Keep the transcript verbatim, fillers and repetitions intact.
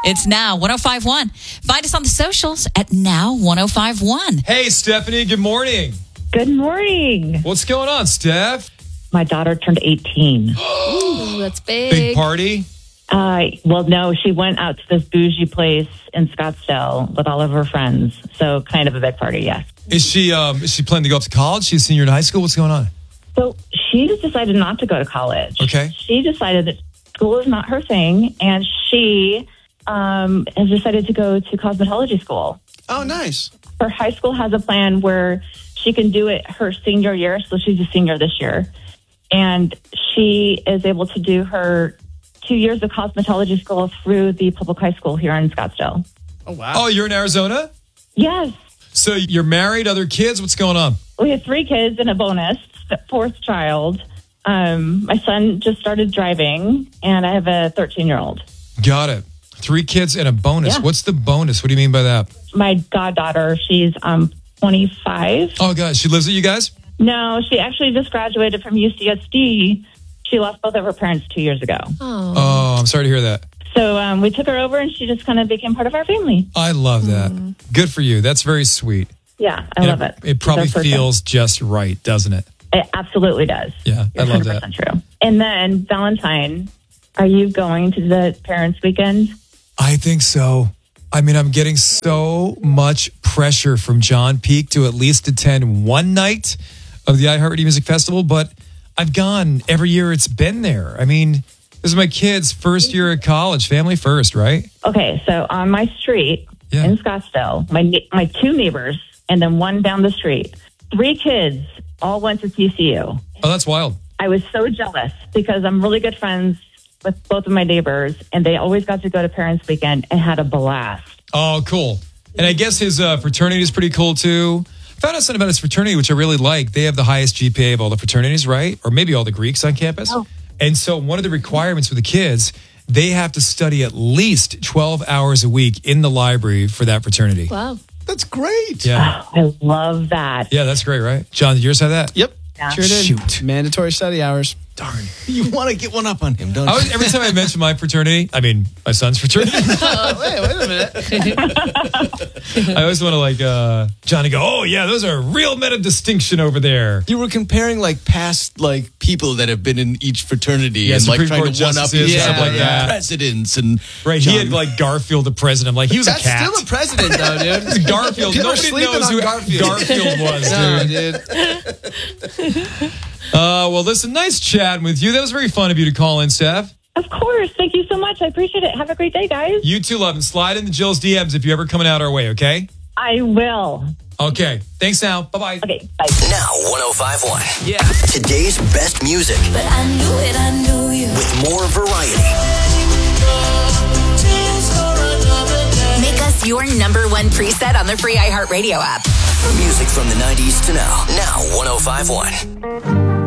It's Now one oh five one. Find us on the socials at Now one oh five one. Hey, Stephanie, good morning. Good morning. What's going on, Steph? My daughter turned eighteen. Ooh, that's big. Big party? Uh, well, no, she went out to this bougie place in Scottsdale with all of her friends. So kind of a big party, yes. Is she um is she planning to go up to college? She's a senior in high school? What's going on? So she just decided not to go to college. Okay. She decided that school is not her thing, and she um, has decided to go to cosmetology school. Oh, nice. Her high school has a plan where she can do it her senior year, so she's a senior this year. And she is able to do her two years of cosmetology school through the public high school here in Scottsdale. Oh, wow. Oh, you're in Arizona? Yes. So you're married, other kids? What's going on? We have three kids and a bonus, fourth child. Um, my son just started driving, and I have a thirteen-year-old. Got it. Three kids and a bonus. Yeah. What's the bonus? What do you mean by that? My goddaughter, she's um, twenty-five. Oh, God. She lives with you guys? No, she actually just graduated from U C S D. She lost both of her parents two years ago. Oh. Oh, I'm sorry to hear that. So um, we took her over, and she just kind of became part of our family. I love that. Mm. Good for you. That's very sweet. Yeah, I And love it. It probably It's our first feels just right, doesn't it? time. It absolutely does. Yeah, You're I love one hundred that. percent true. And then Valentine, are you going to the parents' weekend? I think so. I mean, I'm getting so much pressure from John Peake to at least attend one night of the iHeartRadio Music Festival, but I've gone every year it's been there. I mean, this is my kid's first year at college, family first, right? Okay, so on my street Yeah. in Scottsdale, my ne- my two neighbors and then one down the street, three kids all went to T C U. Oh, that's wild. I was so jealous because I'm really good friends with both of my neighbors, and they always got to go to parents' weekend and had a blast. Oh, cool. And I guess his uh, fraternity is pretty cool, too. I found out something about his fraternity, which I really like. They have the highest G P A of all the fraternities, right? Or maybe all the Greeks on campus. Oh. And so one of the requirements for the kids, they have to study at least twelve hours a week in the library for that fraternity. Wow. That's great. Yeah. I love that. Yeah, that's great, right? John, did yours have that? Yep. Yeah. Sure did. Shoot. Mandatory study hours. Darn. You want to get one up on him, don't I you? was, every time I mention my fraternity, I mean, my son's fraternity, Oh, wait, wait a minute. I always want to like, uh, Johnny go, oh yeah, those are real men of distinction over there. You were comparing like past like people that have been in each fraternity Yeah, and like Supreme trying Court to one up justices, each stuff other, like that. presidents and Right, John- he had like Garfield the president. I'm like, he was That's a cat. still a president though, dude. It's Garfield. People are Nobody sleeping knows on who Garfield. Garfield was, No, dude. dude. Uh, well, listen, nice chatting with you. That was very fun of you to call in, Steph. Of course. Thank you so much. I appreciate it. Have a great day, guys. You too, love, and slide into Jill's D Ms if you're ever coming out our way, okay? I will. Okay. Thanks now. Bye-bye. Okay, bye. Now one oh five point one. Yeah. Today's best music But I knew it, I knew you. with more variety. Make us your number one preset on the free iHeartRadio app. Music from the nineties to now. Now one oh five point one.